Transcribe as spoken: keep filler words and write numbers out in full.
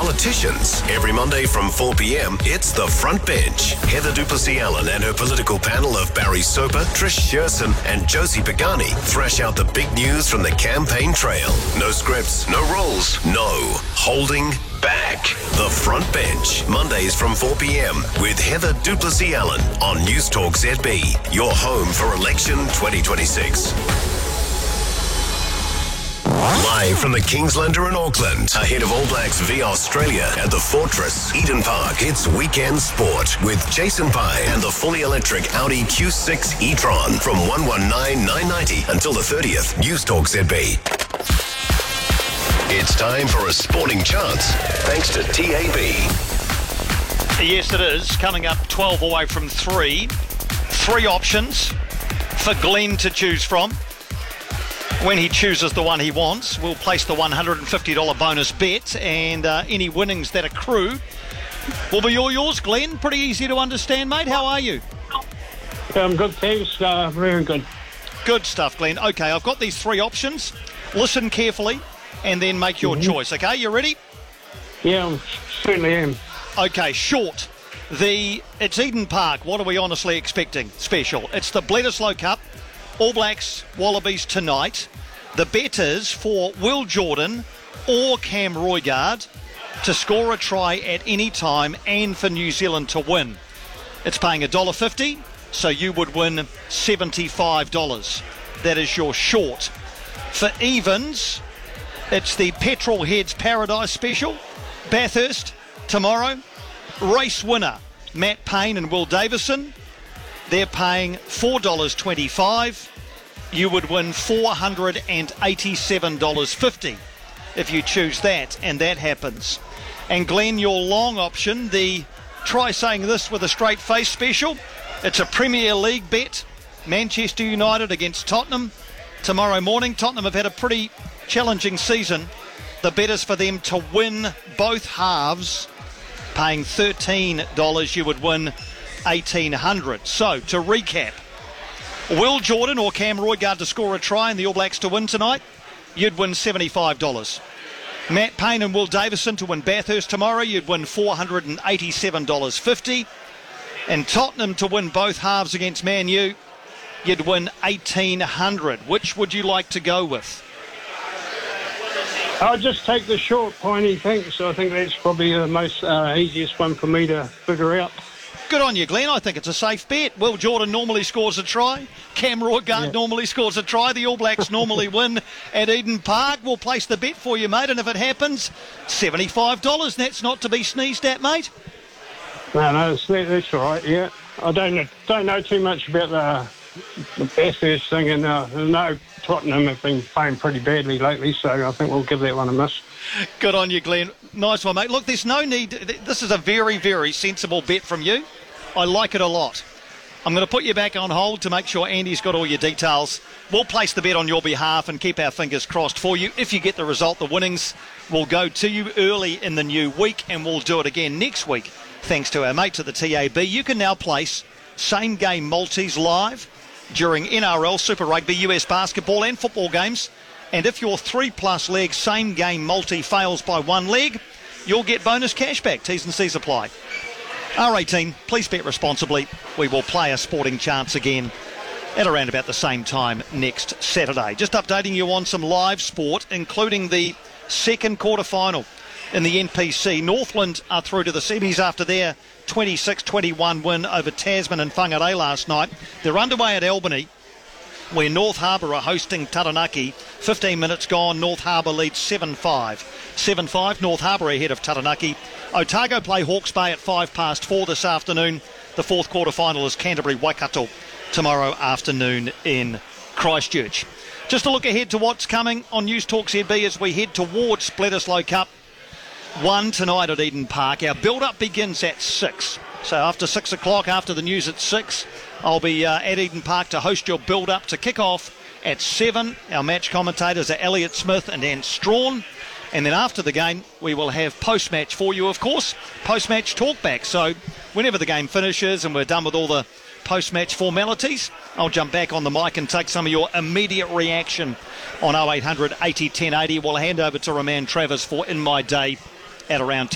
politicians. Every Monday from four p.m, it's The Front Bench. Heather Duplessis-Allen and her political panel of Barry Soper, Trish Shearson and Josie Pagani thrash out the big news from the campaign trail. No scripts, no rules, no holding back. The Front Bench, Mondays from four p.m. with Heather Duplessis-Allen on News Talk Z B, your home for election twenty twenty-six. Live from the Kingslander in Auckland, ahead of All Blacks v Australia at the Fortress, Eden Park, it's Weekend Sport with Jason Pye and the fully electric Audi Q six e-tron from one one nine nine ninety until the thirtieth. News Talk Z B. It's time for a sporting chance, thanks to T A B. Yes, it is. Coming up twelve away from three. Three options for Glenn to choose from. When he chooses the one he wants, we'll place the one hundred fifty dollars bonus bet, and uh, any winnings that accrue will be all yours, Glenn. Pretty easy to understand, mate. How are you? I'm good, thanks. Uh, very good. Good stuff, Glenn. Okay, I've got these three options. Listen carefully and then make your mm-hmm. choice, okay? You ready? Yeah, I certainly am. Okay, short. The It's Eden Park. What are we honestly expecting? Special. It's the Bledisloe Cup. All Blacks Wallabies tonight. The bet is for Will Jordan or Cam Roigard to score a try at any time and for New Zealand to win. It's paying one dollar fifty, so you would win seventy-five dollars. That is your short. For evens, it's the Petrol Heads Paradise Special. Bathurst tomorrow. Race winner Matt Payne and Will Davison. They're paying four dollars twenty-five. You would win four hundred eighty-seven dollars fifty if you choose that, and that happens. And Glenn, your long option, the try saying this with a straight face special. It's a Premier League bet. Manchester United against Tottenham tomorrow morning. Tottenham have had a pretty challenging season. The bet is for them to win both halves, paying thirteen dollars. You would win eighteen hundred. So, to recap, Will Jordan or Cam Roigard to score a try and the All Blacks to win tonight, you'd win seventy-five dollars. Matt Payne and Will Davison to win Bathurst tomorrow, you'd win four hundred eighty-seven dollars fifty. And Tottenham to win both halves against Man U, you'd win eighteen hundred. Which would you like to go with? I'll just take the short, Piney, thanks. I think that's probably the most uh, easiest one for me to figure out. Good on you, Glenn. I think it's a safe bet. Will Jordan normally scores a try. Cam Roigard yeah. normally scores a try. The All Blacks normally win at Eden Park. We'll place the bet for you, mate, and if it happens, seventy-five dollars. That's not to be sneezed at, mate. No, no, that's, that's all right, yeah. I don't know, don't know too much about the, the Bathurst thing, and uh, I know Tottenham have been playing pretty badly lately, so I think we'll give that one a miss. Good on you, Glenn. Nice one, mate. Look, there's no need. This is a very, very sensible bet from you. I like it a lot. I'm going to put you back on hold to make sure Andy's got all your details. We'll place the bet on your behalf and keep our fingers crossed for you. If you get the result, the winnings will go to you early in the new week, and we'll do it again next week, thanks to our mates at the T A B. You can now place same-game multis live during N R L, Super Rugby, U S basketball and football games. And if your three-plus leg same-game multi fails by one leg, you'll get bonus cashback. T's and C's apply. R eighteen, please bet responsibly. We will play a sporting chance again at around about the same time next Saturday. Just updating you on some live sport, including the second quarter-final in the N P C. Northland are through to the semis after their twenty-six twenty-one win over Tasman and Whangarei last night. They're underway at Albany, where North Harbour are hosting Taranaki. fifteen minutes gone, North Harbour leads seven five. seven five, North Harbour ahead of Taranaki. Otago play Hawke's Bay at five past four this afternoon. The fourth quarter final is Canterbury Waikato tomorrow afternoon in Christchurch. Just a look ahead to what's coming on News Talk Z B as we head towards Bledisloe Cup one tonight at Eden Park. Our build-up begins at six. So after six o'clock, after the news at six, I'll be uh, at Eden Park to host your build-up to kick off at seven. Our match commentators are Elliot Smith and Anne Strawn. And then after the game, we will have post-match for you, of course. Post-match talkback. So whenever the game finishes and we're done with all the post-match formalities, I'll jump back on the mic and take some of your immediate reaction on oh eight hundred eighty ten eighty. We'll hand over to Roman Travers for In My Day at around